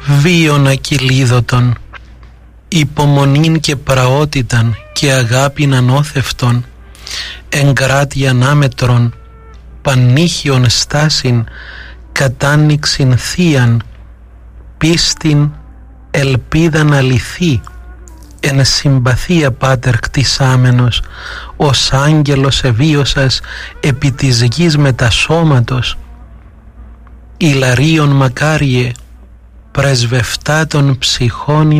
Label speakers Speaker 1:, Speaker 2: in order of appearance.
Speaker 1: βίον ακυλίδωτον, υπομονήν και πραότηταν και αγάπην ανώθευτον, εγκράτη ανάμετρον, πανήχιον στάσιν, κατάνοιξιν θείαν, πίστην ελπίδαν αληθή, εν συμπαθία πάτερ κτισάμενος, ως άγγελος εβίωσας επί της γης μετασώματος, ηλαρίων μακάριε, πρεσβευτά των ψυχών